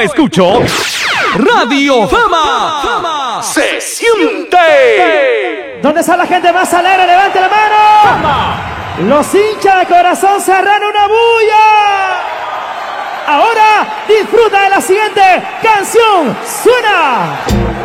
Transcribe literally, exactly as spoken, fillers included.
escucho Radio Fama. Fama se siente. ¿Dónde está la gente más alegre? ¡Levante la mano! Fama. Los hinchas de corazón serrano, una bulla. Ahora disfruta de la siguiente canción. ¡Suena!